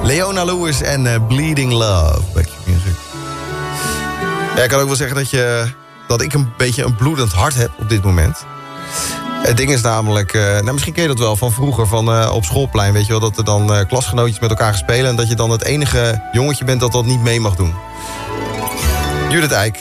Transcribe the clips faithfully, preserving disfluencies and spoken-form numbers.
Leona Lewis en uh, Bleeding Love. Back to music. Ja, ik kan ook wel zeggen dat, je, dat ik een beetje een bloedend hart heb op dit moment. Het ding is namelijk, uh, nou misschien ken je dat wel van vroeger, van uh, op schoolplein, weet je wel, dat er dan uh, klasgenootjes met elkaar gaan spelen en dat je dan het enige jongetje bent dat dat niet mee mag doen. Judith Eyck.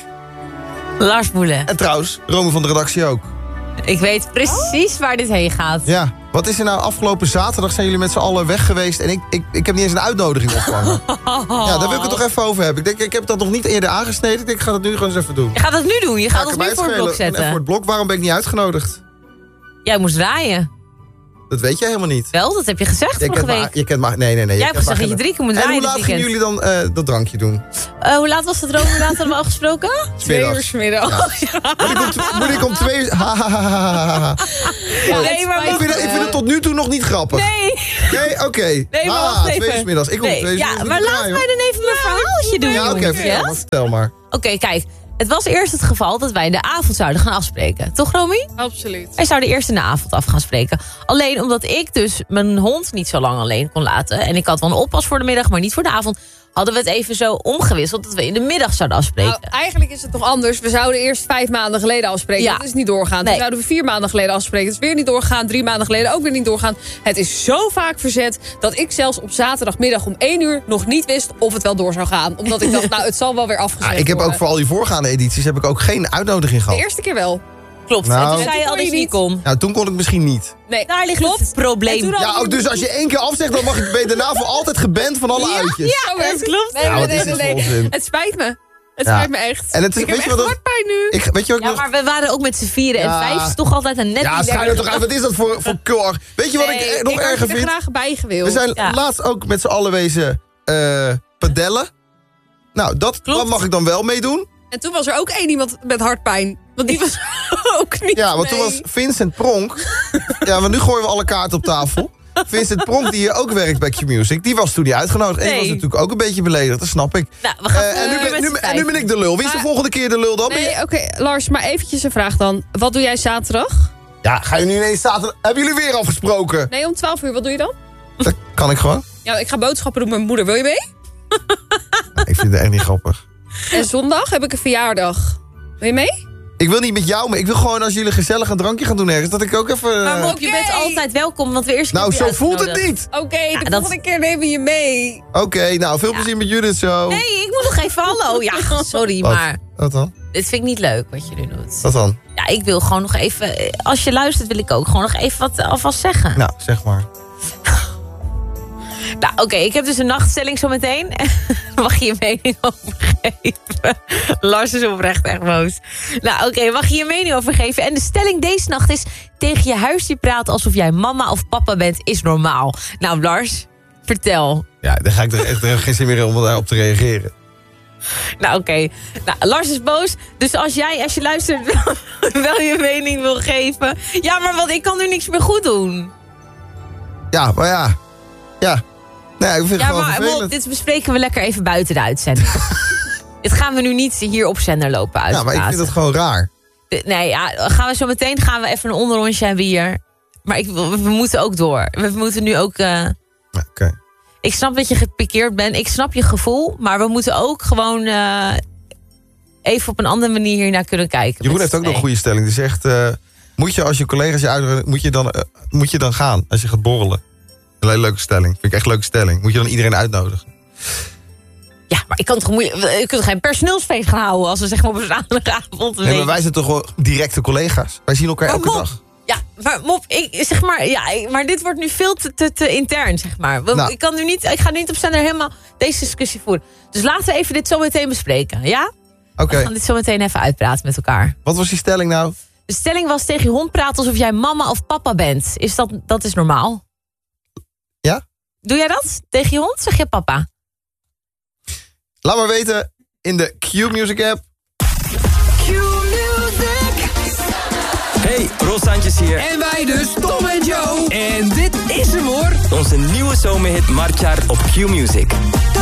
Lars Boelen. En trouwens, Rome van de redactie ook. Ik weet precies oh. waar dit heen gaat. Ja, wat is er nou afgelopen zaterdag zijn jullie met z'n allen weg geweest en ik, ik, ik heb niet eens een uitnodiging ontvangen. Oh. Ja, daar wil ik het toch even over hebben. Ik denk, ik heb dat nog niet eerder aangesneden, ik denk, ik ga dat nu gewoon eens even doen. Je gaat dat nu doen, je gaat ons nu voor het blok zetten. En voor het blok, waarom ben ik niet uitgenodigd? Jij moest draaien. Dat weet jij helemaal niet. Wel, dat heb je gezegd je vorige week. Maar, je kent maar, nee, nee, nee. Jij hebt gezegd dat je drie keer moet draaien. En hoe laat gingen jullie dan uh, dat drankje doen? Uh, hoe laat was het erover? Hoe laat hadden we al gesproken? Twee uur 's middags. Ja. Moet, ik om, moet ik om twee uur... Ha, ha, ha, ha. Ja, nee, maar ik, vind het, ik vind het tot nu toe nog niet grappig. Nee. Nee, oké. Okay. Nee, maar ah, twee uur 's middags. Ik kom nee. twee uur 's Ja, maar laat mij dan even mijn verhaaltje doen. Ja, oké. Okay, vertel, ja? vertel maar. Oké, okay, kijk. Het was eerst het geval dat wij in de avond zouden gaan afspreken. Toch, Romy? Absoluut. Wij zouden eerst in de avond af gaan spreken. Alleen omdat ik dus mijn hond niet zo lang alleen kon laten. En ik had wel een oppas voor de middag, maar niet voor de avond. Hadden we het even zo omgewisseld dat we in de middag zouden afspreken. Nou, eigenlijk is het toch anders. We zouden eerst vijf maanden geleden afspreken. Ja. Dat is niet doorgaan. Nee. Toen zouden we vier maanden geleden afspreken. Dat is weer niet doorgaan. Drie maanden geleden ook weer niet doorgaan. Het is zo vaak verzet dat ik zelfs op zaterdagmiddag om één uur nog niet wist of het wel door zou gaan. Omdat ik dacht, nou, het zal wel weer afgezet ah, Ik heb worden. ook voor al die voorgaande edities heb ik ook geen uitnodiging gehad. De eerste keer wel. Klopt, nou, en toen zei je al dat je niet kon. Nou, toen kon ik misschien niet. Nee, daar ligt klopt. Het probleem. Ja, ook dus als je één keer afzegt, dan mag ik, ben je daarna voor altijd geband van alle ja, uitjes. Ja, dat klopt. Nee, ja, nee, nee, nee, nee. Het spijt me. Het ja. spijt me echt. En het is, ik weet heb je echt hartpijn nu. Ik, weet je ook ja, nog... maar we waren ook met z'n vieren ja. en vijf is toch altijd een net... Ja, schijn er toch uit. Wat is dat voor, voor kul? Weet je wat nee, ik nog ik erger vind? Ik had er graag bij gewild. We zijn ja. laatst ook met z'n allen wezen uh, padellen. Nou, dat, dat mag ik dan wel meedoen. En toen was er ook één iemand met hartpijn. Want die was ook niet Ja, want mee. toen was Vincent Pronk... ja, maar nu gooien we alle kaarten op tafel. Vincent Pronk, die hier ook werkt bij Q-Music... die was toen niet uitgenodigd. En nee. die was natuurlijk ook een beetje beledigd, dat snap ik. Nou, we gaan uh, en, nu ben, nu, en nu ben ik de lul. Wie is de volgende keer de lul dan? Nee, oké, okay, Lars, maar eventjes een vraag dan. Wat doe jij zaterdag? Ja, ga je nu ineens zaterdag... Hebben jullie weer afgesproken? Nee, om twaalf uur. Wat doe je dan? Dat kan ik gewoon. Ja, ik ga boodschappen doen met mijn moeder. Wil je mee? Nou, ik vind het echt niet grappig. En zondag heb ik een verjaardag. Wil je mee? Ik wil niet met jou, maar ik wil gewoon als jullie gezellig een drankje gaan doen ergens, dat ik ook even... Maar Mop, je bent altijd welkom, want we eerst... Nou, zo voelt het niet. Oké, okay, de ja, volgende dat... keer nemen je mee. Oké, okay, nou, veel ja. plezier met Judith zo. Nee, ik moet nog even hallo. Ja, sorry, wat? maar... Wat dan? Dit vind ik niet leuk, wat je nu doet. Wat dan? Ja, ik wil gewoon nog even... Als je luistert, wil ik ook gewoon nog even wat alvast zeggen. Nou, zeg maar. Nou, oké, okay, ik heb dus een nachtstelling zo meteen. Mag je je mening over geven? Lars is oprecht echt boos. Nou, oké, okay, mag je je mening over geven? En de stelling deze nacht is... tegen je huisdier praten alsof jij mama of papa bent is normaal. Nou, Lars, vertel. Ja, dan ga ik er echt er geen zin meer in om daarop te reageren. Nou, oké. Okay. Nou, Lars is boos. Dus als jij, als je luistert, wel je mening wil geven... Ja, maar wat, ik kan nu niks meer goed doen. Ja, maar ja. Ja. Nee, ik vind ja, het maar Mop, dit bespreken we lekker even buiten de uitzending. Dit gaan we nu niet hier op zender lopen uitpraten. Ja, maar ik vind het gewoon raar. De, nee, ja, gaan we zo meteen gaan we even een onderrondje hebben hier. Maar ik, we, we moeten ook door. We moeten nu ook... Uh... Ja, Oké. Okay. Ik snap dat je gepikeerd bent. Ik snap je gevoel. Maar we moeten ook gewoon uh, even op een andere manier hiernaar kunnen kijken. Jeroen heeft ook nog een goede stelling. Die zegt, uh, moet je als je collega's je uitnodigen, moet je dan, uh, moet je dan gaan als je gaat borrelen? Een hele leuke stelling. Vind ik echt een leuke stelling. Moet je dan iedereen uitnodigen? Ja, maar ik kan toch je kunt geen personeelsfeest gaan houden als we zeg maar op een zaterdagavond. Nee, maar wij zijn toch wel directe collega's. Wij zien elkaar maar elke Mop, dag. Ja, maar Mop, ik zeg maar, ja, maar dit wordt nu veel te, te, te intern, zeg maar. Nou. Ik kan nu niet, ik ga niet op zender helemaal deze discussie voeren. Dus laten we even dit zo meteen bespreken, ja? Oké. Okay. We gaan dit zo meteen even uitpraten met elkaar. Wat was die stelling nou? De stelling was tegen je hond praten alsof jij mama of papa bent. Is dat, dat is normaal? Ja? Doe jij dat? Tegen je hond? Zeg je papa? Laat maar weten in de Q-Music app. Q-Music. Hey, Ros Sanchez hier. En wij dus, Tom en Joe. En dit is hem hoor. Onze nieuwe zomerhit Marchar op Q-Music.